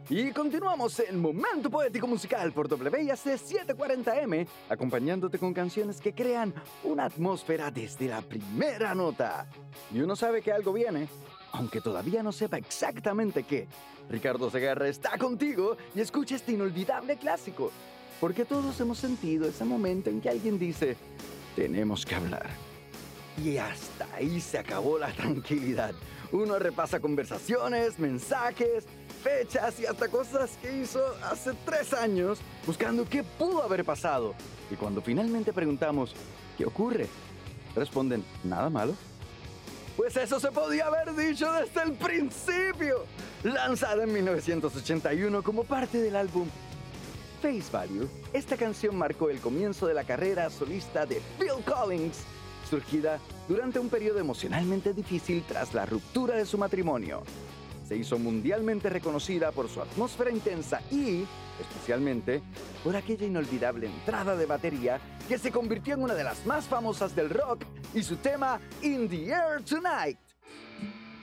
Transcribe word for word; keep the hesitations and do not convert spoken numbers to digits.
Y continuamos en Momento Poético Musical por W I A C setecientos cuarenta M, acompañándote con canciones que crean una atmósfera desde la primera nota. Y uno sabe que algo viene, aunque todavía no sepa exactamente qué. Ricardo Segarra está contigo y escucha este inolvidable clásico, porque todos hemos sentido ese momento en que alguien dice, tenemos que hablar. Y hasta ahí se acabó la tranquilidad. Uno repasa conversaciones, mensajes, fechas y hasta cosas que hizo hace tres años buscando qué pudo haber pasado. Y cuando finalmente preguntamos, ¿qué ocurre?, responden, nada malo. Pues eso se podía haber dicho desde el principio. Lanzada en mil novecientos ochenta y uno como parte del álbum Face Value, esta canción marcó el comienzo de la carrera solista de Phil Collins, surgida durante un periodo emocionalmente difícil tras la ruptura de su matrimonio. Se hizo mundialmente reconocida por su atmósfera intensa y, especialmente, por aquella inolvidable entrada de batería que se convirtió en una de las más famosas del rock y su tema In the Air Tonight.